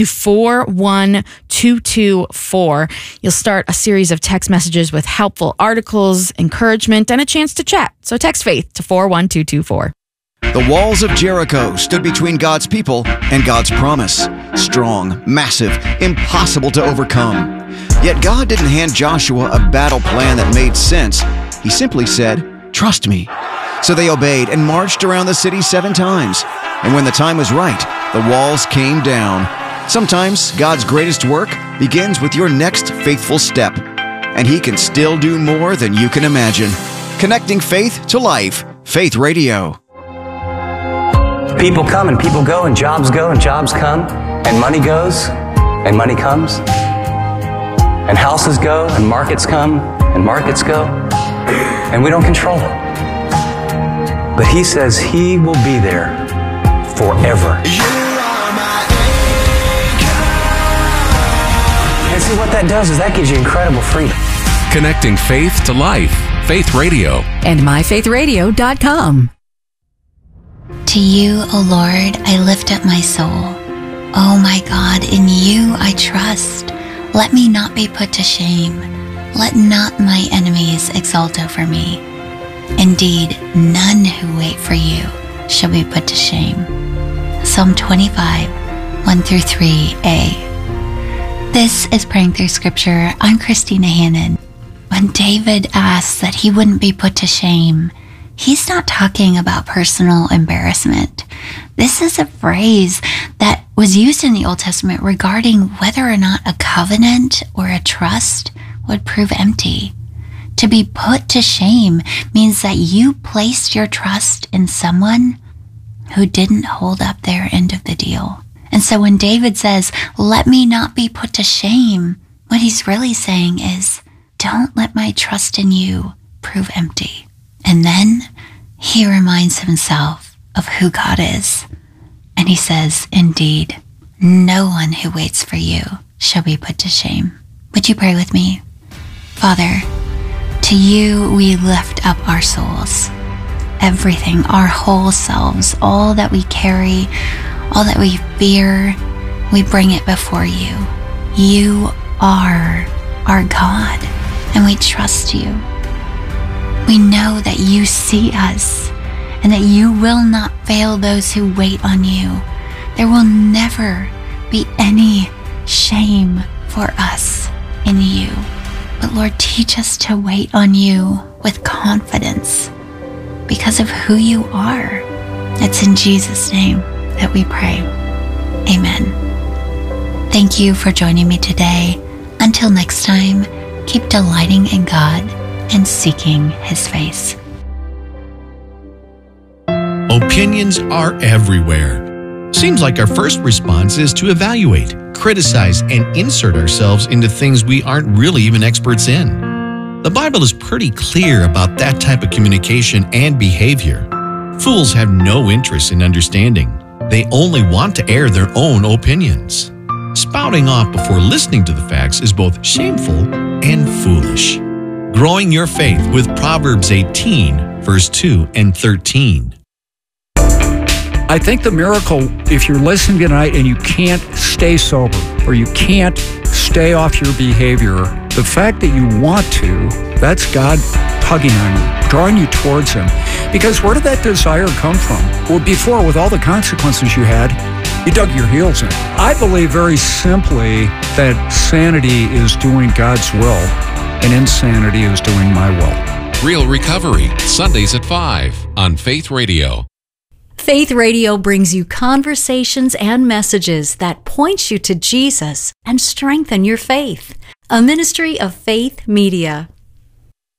to 41224. You'll start a series of text messages with helpful articles, encouragement, and a chance to chat. So text Faith to 41224. The walls of Jericho stood between God's people and God's promise. Strong, massive, impossible to overcome. Yet God didn't hand Joshua a battle plan that made sense. He simply said, "Trust me." So they obeyed and marched around the city 7 times. And when the time was right, the walls came down. Sometimes God's greatest work begins with your next faithful step. And He can still do more than you can imagine. Connecting faith to life. Faith Radio. People come and people go, and jobs go and jobs come, and money goes and money comes, and houses go and markets come and markets go, and we don't control it. But He says He will be there forever. And see, what that does is that gives you incredible freedom. Connecting faith to life. Faith Radio. And myfaithradio.com. To you, O Lord, I lift up my soul. O my God, in you I trust. Let me not be put to shame. Let not my enemies exult over me. Indeed, none who wait for you shall be put to shame. Psalm 25, 1-3a. This is Praying Through Scripture. I'm Christina Hannon. When David asks that he wouldn't be put to shame, he's not talking about personal embarrassment. This is a phrase that was used in the Old Testament regarding whether or not a covenant or a trust would prove empty. To be put to shame means that you placed your trust in someone who didn't hold up their end of the deal. And so when David says, "Let me not be put to shame," what he's really saying is, don't let my trust in you prove empty. And then he reminds himself of who God is. And he says, indeed, no one who waits for you shall be put to shame. Would you pray with me? Father, to you we lift up our souls. Everything, our whole selves, all that we carry, all that we fear, we bring it before you. You are our God, and we trust you. We know that you see us and that you will not fail those who wait on you. There will never be any shame for us in you. But Lord, teach us to wait on you with confidence because of who you are. It's in Jesus' name that we pray. Amen. Thank you for joining me today. Until next time, keep delighting in God and seeking His face. Opinions are everywhere. Seems like our first response is to evaluate, criticize, and insert ourselves into things we aren't really even experts in. The Bible is pretty clear about that type of communication and behavior. Fools have no interest in understanding. They only want to air their own opinions. Spouting off before listening to the facts is both shameful and foolish. Growing your faith with Proverbs 18, verse 2 and 13. I think the miracle, if you're listening tonight and you can't stay sober or you can't stay off your behavior, the fact that you want to, that's God tugging on you, drawing you towards Him. Because where did that desire come from? Well, before, with all the consequences you had, you dug your heels in. I believe very simply that sanity is doing God's will and insanity is doing my will. Real Recovery, Sundays at 5 on Faith Radio. Faith Radio brings you conversations and messages that point you to Jesus and strengthen your faith. A ministry of Faith Media.